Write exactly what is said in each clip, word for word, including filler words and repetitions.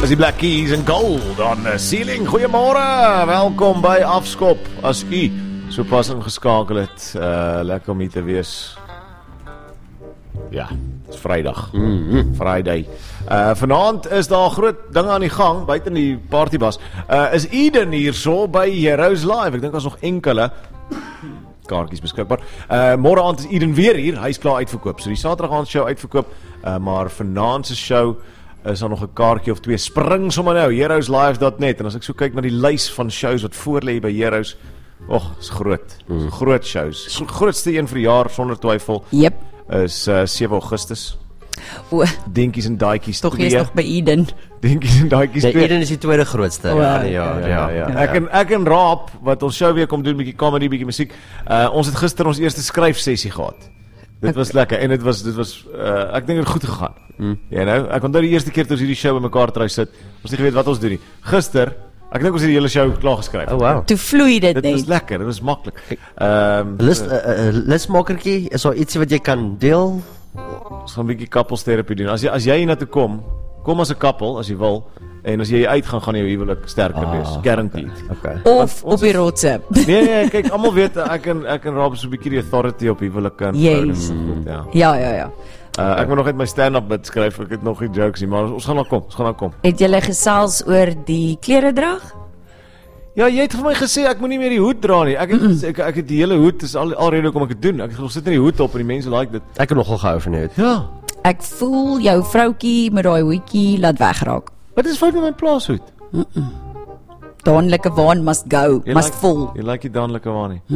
Dis die Black Keys en Gold on the Ceiling. Goeiemôre, welkom by Afskop. As u so pas ingeskakel het, uh, lekker om hier te wees. Ja, het is Vrydag. Mm-hmm. Friday. Uh, vanaand is daar groot dinge aan die gang, buiten die partybus. Uh, is Eden hier so by Heroes Live? Ek dink as nog enkele kaartjies beskikbaar. Uh, Môre aand is Eden weer hier, hy is klaar uitverkoop. So die Saterdag aand show uitverkoop, uh, maar vanaand se show is daar nog 'n kaartjie of twee. Spring sommer nou, heroes live dot net. En as ek so kyk na die lys van shows wat voor lê by Heroes, och, is groot. Mm. Is groot shows. Grootste een vir die jaar sonder twyfel. Yep. Is uh, sewe Augustus. O, Dinkies en Daatjies. Tog jy's nog by Eden. Dinkies en Daatjies. Ja, Eden is die tweede grootste. Oh, ja, ja, ja, Ja, ja, ja, ja. Ek en ek en Raap wat ons show weer kom doen, bietjie comedy, bietjie musiek. Uh, ons het gister ons eerste skryfsessie gehad. Dit was lekker en dit was dit was uh, ek dink dit het goed gegaan. Mm. Ja nou, ek onthou die eerste keer toe ons hierdie show bymekaar try sit, ons het nie geweet wat ons doen nie. Gister, ek dink ons het die hele show klaar geskryf. Oh wow. Toe vloei dit Dit net. was lekker, dit was maklik. Ehm um, List, uh, uh, listmakertjie, is daar ietsie wat jy kan deel? ons gaan 'n bietjie couplesterapie doen. As jy as jy hiernatoe kom, kom as 'n couple as jy wil. En as jy uitgaan, gaan jou huwelik sterker Ah, wees, guaranteed. Okay. Of op die rotse. Nee nee, kyk, almal weet ek en ek en Raap is so 'n bietjie die authority op huwelike en Yes. verhoudings en goed, ja. Ja, ja, ja. Uh, ek moet nog net my stand-up bit skryf, ek het nog nie jokes nie, maar ons, ons gaan nou kom, ons gaan nou kom. Het julle gesels oor die kleredrag? Ja, jy het vir my gesê ek moet nie meer die hoed dra nie. Ek het mm -mm. ek, ek het die hele hoed, is al alreeds kom ek dit doen. Ek het sit in die hoed op en die mense like dit. Ek het nogal gehou van dit. Ja. Ek voel jou vroutjie met daai hoedjie laat wegraak. Wat is fout met my plaashoed? Daanlike waan must go, Jy must like- fall. Jy like die danlike waar nie.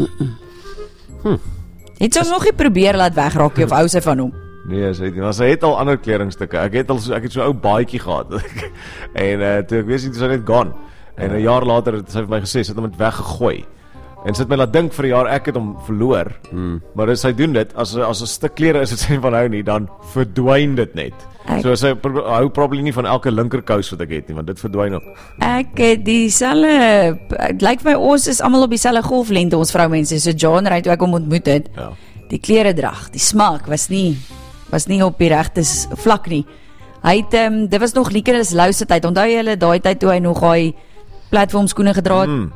Het sy nog nie probeer laat wegraak nie of hou sy van hom? Nee, sy het nie. Maar sy het al ander kledingstukke. Ek het al so ek het so 'n ou baadjie gehad. en uh, toe ek weet nie, sy net gaan. En 'n jaar later het sy vir my gesê sy het hom net weggegooi. En sy het my laat dink vir 'n jaar ek het hom verloor. Hmm. Maar as sy doen dit, as as 'n stuk klere is dit sy van hou nie, dan verdwyn dit net. Ek- So sy pro- hou probably nie van elke linkerkous wat ek het nie, want dit verdwyn ook. Ek het dieselfde, dit lyk vir my ons is almal op dieselfde golflengte, ons vroumense. So John ry toe ek hom ontmoet het. Ja. Die kleredrag, die smaak was nie was nie op die regte s- vlak nie. Hy het um, dit was nog lekker as Lou se tyd. Onthou jy hulle daai tyd toe hy nog daai platformskoene gedra het? Mm.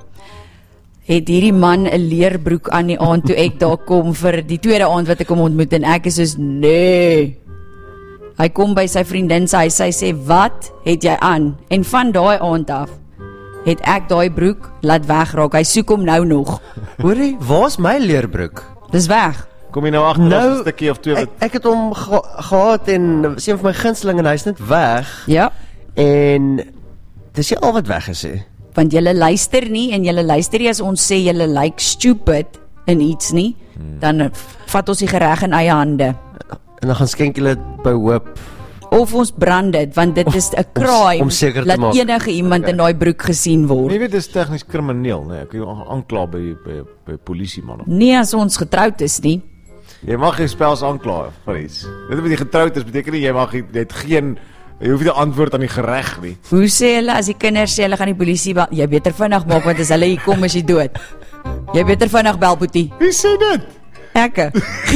Het hierdie man 'n leerbroek aan die aand toe ek daar kom vir die tweede aand wat ek hom ontmoet en ek is soos nee. Hy kom by sy vriendin se huis, sy sê wat het jy aan? En van daai aand af het ek daai broek laat wegraak. Hy soek hom nou nog. Hoorie, waar's my leerbroek? Dis weg. Kom jy nou agter Nou, nou, 'n stukkie of twee wat Ek, ek het hom ge gehad en was een van my gunsteling en hy's net weg. Ja. En dis nie al wat weg is nie. Want julle luister nie en julle luister nie as ons sê julle lyk like stupid in iets nie, hmm. dan vat ons die gereg in eie hande. En dan gaan skenk julle dit by Hoop. Of ons brand dit, want dit is 'n crime om seker te dat maak. enige iemand okay. in daai broek gesien word. jy weet dis tegnies krimineel, nee. Ek kan jou aankla by by by polisie man. Nie as ons getroud is nie. Jy mag geen spels aankla vir iets. Dit wat jy getroud is beteken nie jy mag jy het geen jy hoef nie te antwoord aan die gereg nie. Hoe sê hulle as die kinders sê hulle gaan die polisie bel? Jy beter vinnig maak want as hulle hier kom is jy dood. Jy beter vinnig bel Boetie. Wie sê dit? Ekke.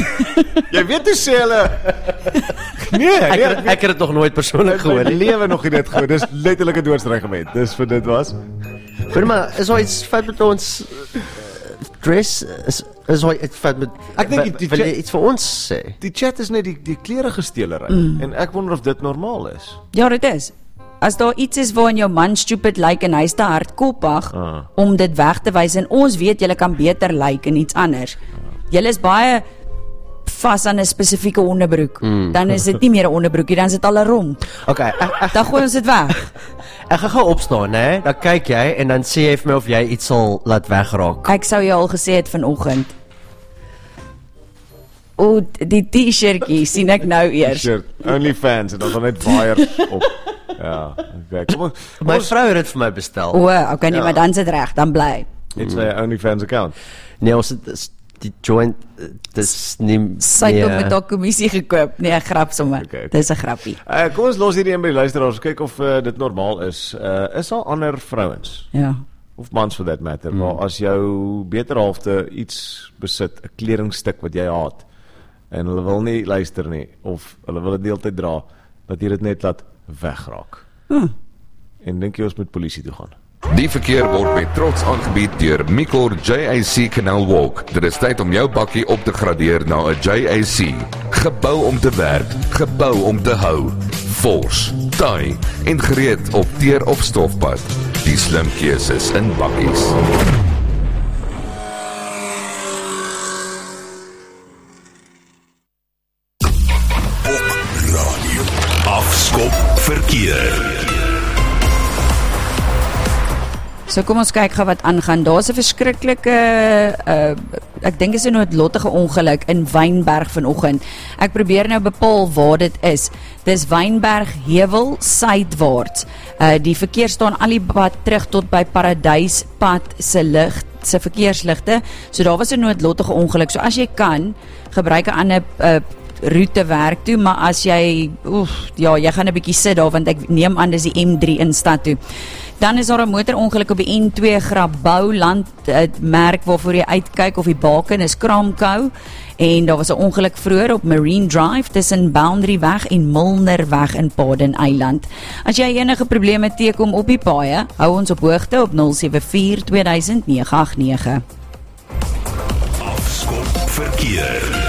Jy weet hoe sê hulle. Nee, Ek nee, het, ek het dit nog nooit persoonlik gehoor ek nie. lewe nog nie dit gehoor. Dis letterlik 'n doodstreigement. Dis vir dit was. Hoor maar, is daar iets fout met ons uh, dress? Is is daar iets fout met Ek dink die- die wil jy chat- iets vir ons sê? Die chat is net die die klere gesteelery mm. en ek wonder of dit normaal is. Ja, dit is. As daar iets is waarin jou man stupid lyk like en hy's te hardkoppig Ah. om dit weg te wys en ons weet julle kan beter lyk like in iets anders. Julle is baie vas aan 'n spesifieke onderbroek. Mm. Dan is dit nie meer 'n onderbroekie, dan is dit al 'n romp. Okay, ek, ek, Dan gooi ons dit weg. ek gaan gou opstaan, hè. Dan kyk jy en dan sê jy vir my of jy iets sal laat wegraak. Ek sou jou al gesê het vanoggend. O, die T-shirtjie sien ek nou eers. Shirt, OnlyFans en dan dan net wires op. Ja, okay. Kom ons. My vrou het dit vir my bestel. O, okay, nee, Ja. maar dan sit reg, dan bly. It's my OnlyFans account. Nee, ons het dis- die joint uh, dis nie Sy het ook met haar kommissie gekoop. Nee, 'n grap sommer. Okay, okay. Dis 'n grappie. Uh, kom ons los hierdie een by die luisteraars kyk of uh, dit normaal is. Uh, is daar ander vrouens Ja. of mans for that matter, maar as jou beterhalfte iets besit, 'n kledingstuk wat jy haat en hulle wil nie luister nie of hulle wil dit deeltyd dra, dat jy dit net laat wegraak. Hm. en dink jy ons moet polisie toe gaan? Die verkeer word met trots aangebied deur Micor J A C Canal Walk. Dit is tyd om jou bakkie op te gradeer na 'n J A C. Gebou om te werk, gebou om te hou. Vors, taai en gereed op teer of stofpad. Die slim keuses in bakkies. Radio. Afskop verkeer. So kom ons kyk gou wat aangaan. Daar's 'n verskriklike uh, ek dink is 'n noodlottige ongeluk in Wynberg vanoggend. Ek probeer nou bepaal waar dit is. Dis Wynberg Heuwel suidwaarts. Uh, die verkeer staan al die pad terug tot by Paradyspad se lig, se verkeersligte. So daar was 'n noodlottige ongeluk. So as jy kan, gebruik 'n ander uh, roete werk toe, maar as jy oef, ja, jy gaan 'n bietjie sit daar want ek neem aan dis die M drie in stad toe. Dan is daar 'n motorongeluk op die N twee Grabouw land, het merk waarvoor jy uitkyk of die baken is Kramkou, en daar was 'n ongeluk vroeër op Marine Drive tussen Boundary Weg en Milnerweg in Paden-eiland. As jy enige probleme teekom op die paaie, hou ons op hoogte op nul sewe vier twee duisend nege agt nege. Afskop verkeer.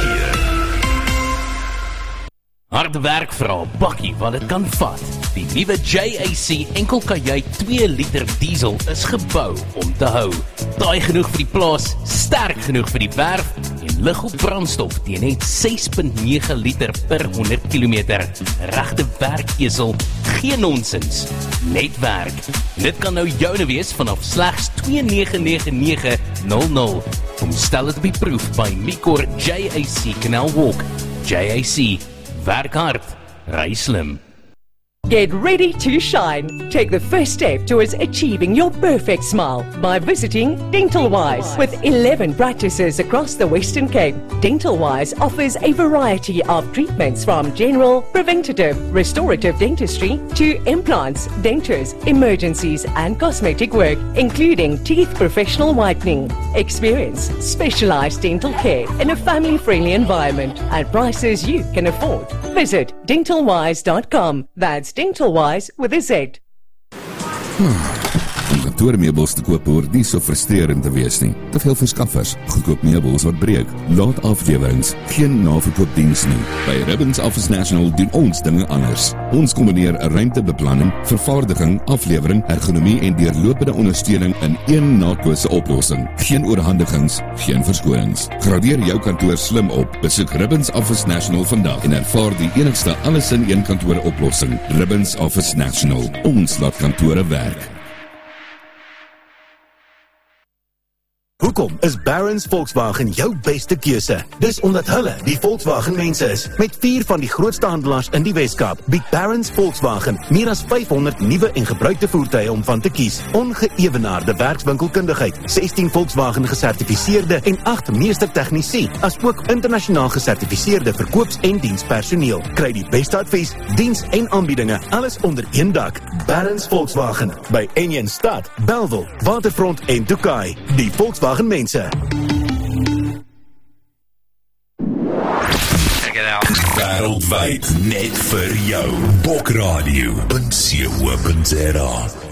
Harde werk vir 'n bakkie wat dit kan vat. Die nuwe J A C enkelkajuit twee liter diesel is gebou om te hou. Taai genoeg vir die plaas, sterk genoeg vir die werf en lig op brandstof teen net ses komma nege liter per honderd kilometer. Regte werkesel, geen nonsens, net werk. Dit kan nou joune wees vanaf slegs twee nege nege nege nul nul. Kom stel dit op die proef by Micor J A C Canal Walk. J A C, werk hard, ry slim. Get ready to shine. Take the first step towards achieving your perfect smile by visiting DentalWise. With eleven practices across the Western Cape, DentalWise offers a variety of treatments from general, preventative, restorative dentistry to implants, dentures, emergencies and cosmetic work, including teeth professional whitening. Experience specialized dental care in a family-friendly environment at prices you can afford. Visit dental wise dot com. That's DentalWise with a Z. Om kantoormeubels te koop hoort nie so frustrerend te wees nie. Te veel verskaffers, goedkoop meubels wat breek, laat aflewerings, geen naverkoopdiens nie. By Ribbons Office National doen ons dinge anders. Ons kombineer ruimtebeplanning, vervaardiging, aflewering, ergonomie en deurlopende ondersteuning in een nakose oplossing. Geen oorhandigings, geen verskonings. Gradeer jou kantoor slim op. Besoek Ribbons Office National vandag en ervaar die enigste alles in een kantoor oplossing. Ribbons Office National. Ons laat kantore werk. Hoekom is Barron's Volkswagen jou beste keuse? Dis omdat hulle die Volkswagen mense is. Met vier van die grootste handelaars in die Weskaap, bied Barron's Volkswagen meer as vyfhonderd nuwe en gebruikte voertuie om van te kies. Ongeëwenaarde werkswinkelkundigheid, sestien Volkswagen gesertifiseerde en agt meestertegnisie, as ook internasionaal gesertifiseerde verkoops- en dienspersoneel. Kry die beste advies, diens en aanbiedinge, alles onder een dak. Barron's Volkswagen, by Enjen Stad, Bellville, Waterfront en Tokai. Die Volkswagen mense. Wêreldwyd net vir jou. Bokradio punt co punt za